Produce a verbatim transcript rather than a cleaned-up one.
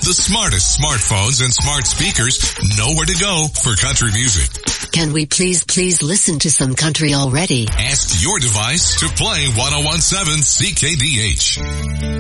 The smartest smartphones and smart speakers know where to go for country music. Can we please, please listen to some country already? Ask your device to play ten seventeen C K D H.